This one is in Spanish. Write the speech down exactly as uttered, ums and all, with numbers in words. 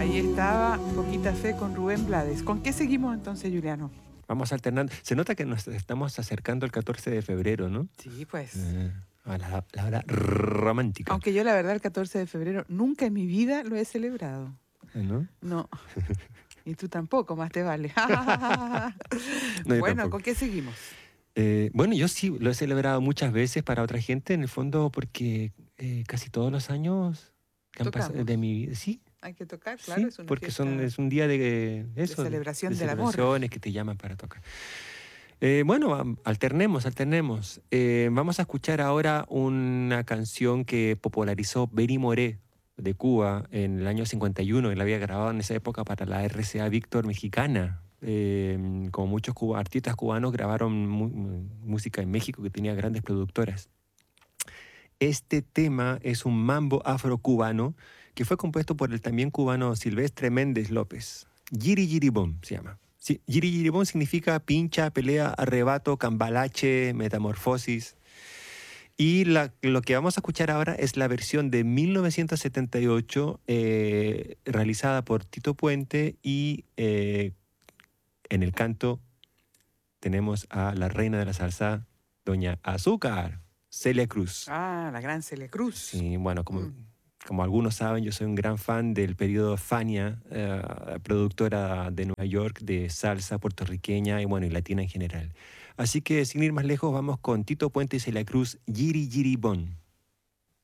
Ahí estaba Poquita Fe con Rubén Blades. ¿Con qué seguimos entonces, Juliano? Vamos alternando. Se nota que nos estamos acercando al catorce de febrero, ¿no? Sí, pues. Eh, a la, la hora romántica. Aunque yo la verdad el catorce de febrero nunca en mi vida lo he celebrado. ¿No? No. Y tú tampoco, más te vale. No, yo Bueno, tampoco. ¿con qué seguimos? Eh, bueno, yo sí lo he celebrado muchas veces para otra gente, en el fondo, porque eh, casi todos los años que han pasado Tocamos. de mi vida, sí, Hay que tocar, claro, sí, es una porque son, fiesta es un día de de eso, de, celebración de del amor. celebraciones que te llaman para tocar. Eh, bueno, am- alternemos, alternemos. Eh, vamos a escuchar ahora una canción que popularizó Benny Moré de Cuba en el año cincuenta y uno. Él había grabado en esa época para la R C A Víctor mexicana. Eh, como muchos cuba- artistas cubanos grabaron mu- mu- música en México que tenía grandes productoras. Este tema es un mambo afrocubano que fue compuesto por el también cubano Silvestre Méndez López. Yiri Yiri Bom se llama. Sí, Yiri Yiri Bom significa pincha, pelea, arrebato, cambalache, metamorfosis. Y la- lo que vamos a escuchar ahora es la versión de mil novecientos setenta y ocho eh, realizada por Tito Puente y eh, en el canto tenemos a la reina de la salsa, Doña Azúcar, Celia Cruz. Ah, la gran Celia Cruz. Sí, bueno, como, Mm. como algunos saben, yo soy un gran fan del periodo Fania, eh, productora de Nueva York de salsa puertorriqueña y bueno, y latina en general. Así que sin ir más lejos, vamos con Tito Puente y Celia Cruz, Yiri Yiri Bon.